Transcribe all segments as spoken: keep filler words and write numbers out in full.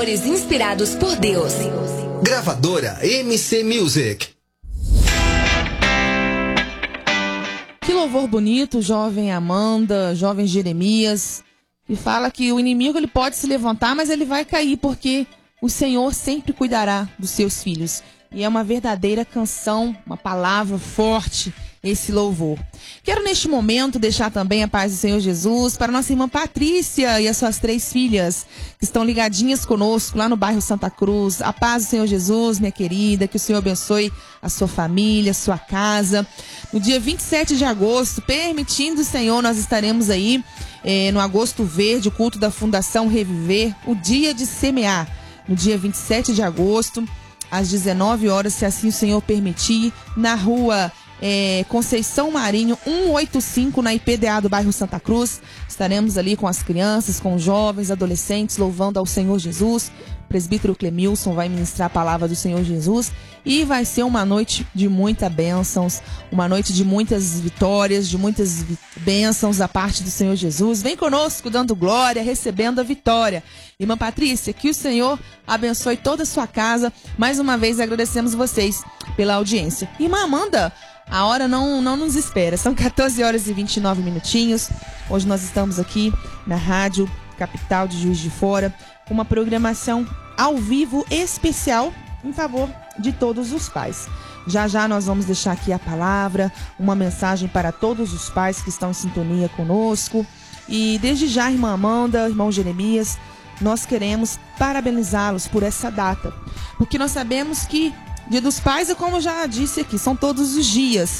louvores inspirados por Deus. Gravadora M C Music. Que louvor bonito, jovem Amanda, jovem Jeremias, que fala que o inimigo ele pode se levantar, mas ele vai cair, porque o Senhor sempre cuidará dos seus filhos. E é uma verdadeira canção, uma palavra forte, esse louvor. Quero neste momento deixar também a paz do Senhor Jesus para nossa irmã Patrícia e as suas três filhas, que estão ligadinhas conosco lá no bairro Santa Cruz. A paz do Senhor Jesus, minha querida, que o Senhor abençoe a sua família, a sua casa. No dia vinte e sete de agosto, permitindo o Senhor, nós estaremos aí eh, no Agosto Verde, o culto da Fundação Reviver, o dia de semear. No dia vinte e sete de agosto, às dezenove horas, se assim o Senhor permitir, na rua é, Conceição Marinho, cento e oitenta e cinco, na I P D A do bairro Santa Cruz. Estaremos ali com as crianças, com os jovens, adolescentes, louvando ao Senhor Jesus. O presbítero Clemilson vai ministrar a palavra do Senhor Jesus. E vai ser uma noite de muitas bênçãos, uma noite de muitas vitórias, de muitas bênçãos da parte do Senhor Jesus. Vem conosco, dando glória, recebendo a vitória. Irmã Patrícia, que o Senhor abençoe toda a sua casa. Mais uma vez agradecemos vocês pela audiência. Irmã Amanda, a hora não, não nos espera. São quatorze horas e vinte e nove minutinhos. Hoje nós estamos aqui na Rádio Capital de Juiz de Fora, com uma programação ao vivo especial em favor de todos os pais. Já já nós vamos deixar aqui a palavra, uma mensagem para todos os pais que estão em sintonia conosco. E desde já, irmã Amanda, irmão Jeremias, nós queremos parabenizá-los por essa data, porque nós sabemos que Dia dos Pais é, como eu já disse aqui, são todos os dias,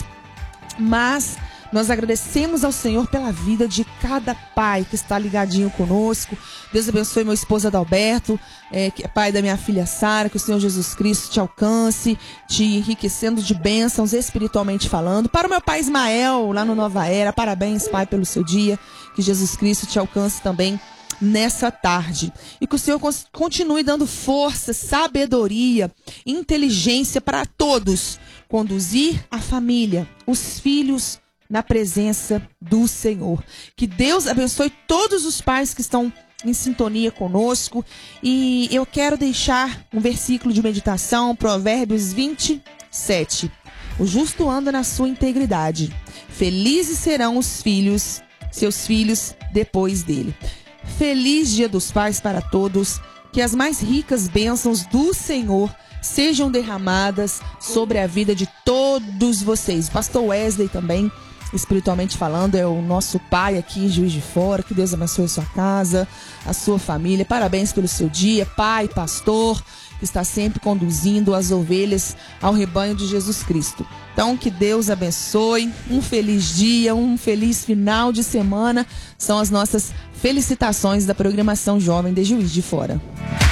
mas nós agradecemos ao Senhor pela vida de cada pai que está ligadinho conosco. Deus abençoe meu esposo Adalberto, é, que é pai da minha filha Sara, que o Senhor Jesus Cristo te alcance, te enriquecendo de bênçãos espiritualmente falando. Para o meu pai Ismael, lá no Nova Era, parabéns, pai, pelo seu dia. Que Jesus Cristo te alcance também nessa tarde. E que o Senhor continue dando força, sabedoria, inteligência para todos. Conduzir a família, os filhos, na presença do Senhor. Que Deus abençoe todos os pais que estão em sintonia conosco. E eu quero deixar um versículo de meditação, Provérbios vinte e sete. O justo anda na sua integridade. Felizes serão os filhos, seus filhos, depois dele. Feliz Dia dos Pais para todos. Que as mais ricas bênçãos do Senhor sejam derramadas sobre a vida de todos vocês. Pastor Wesley também, espiritualmente falando, é o nosso pai aqui em Juiz de Fora. Que Deus abençoe a sua casa, a sua família. Parabéns pelo seu dia, pai, pastor, que está sempre conduzindo as ovelhas ao rebanho de Jesus Cristo. Então, que Deus abençoe, um feliz dia, um feliz final de semana. São as nossas felicitações da programação Jovem de Juiz de Fora.